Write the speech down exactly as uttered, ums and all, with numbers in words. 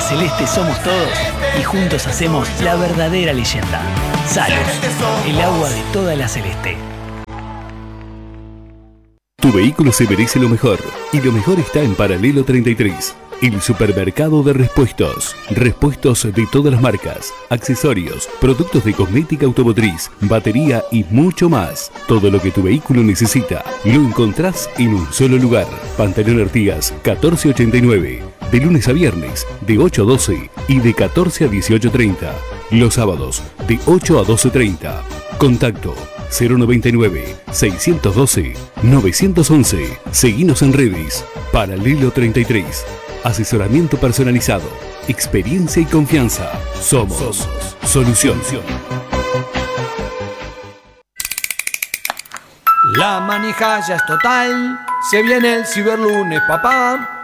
Celeste somos todos y juntos hacemos la verdadera leyenda. Salus, el agua de toda la Celeste. Tu vehículo se merece lo mejor, y lo mejor está en Paralelo treinta y tres, el supermercado de repuestos. Repuestos de todas las marcas, accesorios, productos de cosmética automotriz, batería y mucho más. Todo lo que tu vehículo necesita lo encontrás en un solo lugar. Pantalón Artigas catorce ochenta y nueve, de lunes a viernes de ocho a doce y de catorce a dieciocho treinta. Los sábados de ocho a doce treinta. Contacto cero noventa y nueve, seiscientos doce, novecientos once. Seguinos en redes. Paralelo treinta y tres. Asesoramiento personalizado, experiencia y confianza. Somos, Somos. Solución. La manija ya es total. Se viene el ciberlunes, papá.